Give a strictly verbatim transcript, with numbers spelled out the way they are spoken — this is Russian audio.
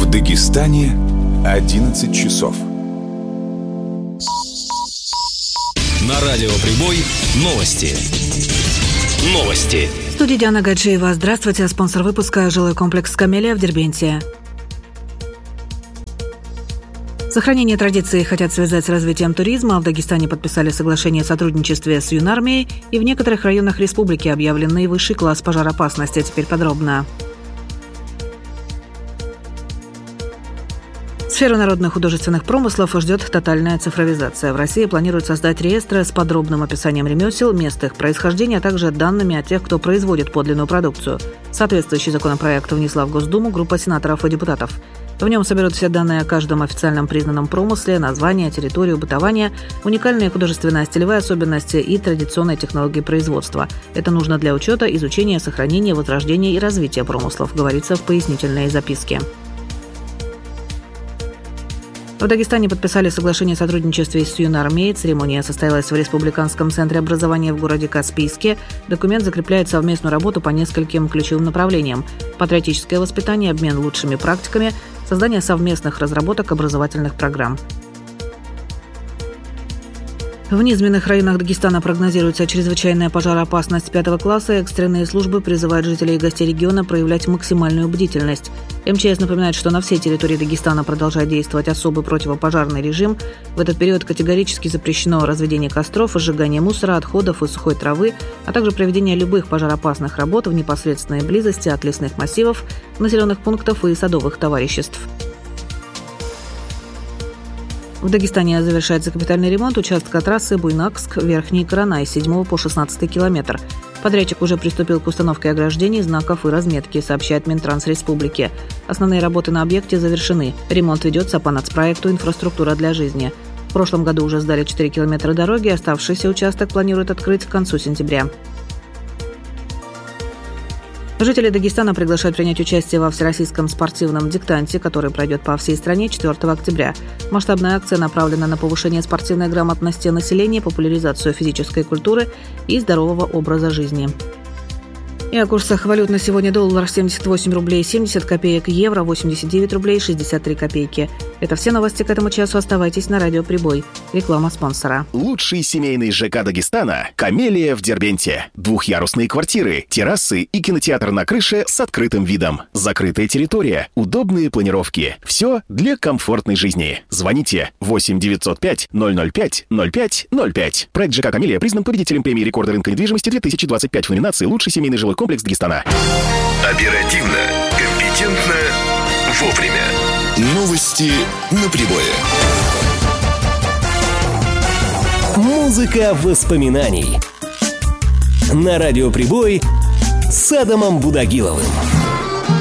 В Дагестане одиннадцать часов. На радио Прибой новости. Новости. В студии Диана Гаджиева. Здравствуйте. Спонсор выпуска — жилой комплекс «Камелия» в Дербенте. Сохранение традиций хотят связать с развитием туризма. В Дагестане подписали соглашение о сотрудничестве с юнармией, и в некоторых районах республики объявлен наивысший класс пожароопасности. Теперь подробно. Сферу народных художественных промыслов ждет тотальная цифровизация. В России планируют создать реестры с подробным описанием ремесел, мест их происхождения, а также данными о тех, кто производит подлинную продукцию. Соответствующий законопроект внесла в Госдуму группа сенаторов и депутатов. В нем соберут все данные о каждом официальном признанном промысле, название, территорию бытования, уникальные художественно-стилевые особенности и традиционные технологии производства. Это нужно для учета, изучения, сохранения, возрождения и развития промыслов, говорится в пояснительной записке. В Дагестане подписали соглашение о сотрудничестве с юнармией. Церемония состоялась в Республиканском центре образования в городе Каспийске. Документ закрепляет совместную работу по нескольким ключевым направлениям: патриотическое воспитание, обмен лучшими практиками, создание совместных разработок образовательных программ. В низменных районах Дагестана прогнозируется чрезвычайная пожароопасность пятого класса. Экстренные службы призывают жителей и гостей региона проявлять максимальную бдительность. эм че эс напоминает, что на всей территории Дагестана продолжает действовать особый противопожарный режим. В этот период категорически запрещено разведение костров, сжигание мусора, отходов и сухой травы, а также проведение любых пожароопасных работ в непосредственной близости от лесных массивов, населенных пунктов и садовых товариществ. В Дагестане завершается капитальный ремонт участка трассы Буйнакск-Верхний Коронай с седьмого по шестнадцатый километр. Подрядчик уже приступил к установке ограждений, знаков и разметки, сообщает Минтранс Республики. Основные работы на объекте завершены. Ремонт ведется по нацпроекту «Инфраструктура для жизни». В прошлом году уже сдали четыре километра дороги, оставшийся участок планируют открыть к концу сентября. Жители Дагестана приглашают принять участие во всероссийском спортивном диктанте, который пройдет по всей стране четвёртого октября. Масштабная акция направлена на повышение спортивной грамотности населения, популяризацию физической культуры и здорового образа жизни. И о курсах валют на сегодня: доллар семьдесят восемь рублей семьдесят копеек, евро восемьдесят девять рублей шестьдесят три копейки. Это все новости к этому часу. Оставайтесь на радио Прибой. Реклама спонсора. Лучший семейный ЖК Дагестана — «Камелия» в Дербенте. Двухъярусные квартиры, террасы и кинотеатр на крыше с открытым видом. Закрытая территория, удобные планировки. Все для комфортной жизни. Звоните восемь девятьсот пять ноль ноль пять ноль пять ноль пять. Проект ЖК «Камелия» признан победителем премии рекорда рынка недвижимости две тысячи двадцать пять в номинации «Лучший семейный жилой комплекс Дагестана». Оперативно, компетентно, вовремя. Новости на Прибое. Музыка воспоминаний. На радио Прибой с Адамом Будагиловым.